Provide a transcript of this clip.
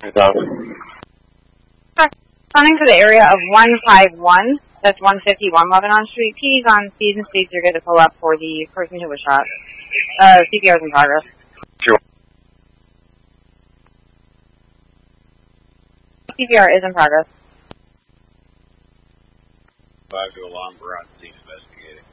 Running to the area of 151, that's 151 Lebanon Street. P's on C's and C's, you're good to pull up for the person who was shot. CPR is in progress. Sure. CPR is in progress. 5 to alarm, we're on scene investigating.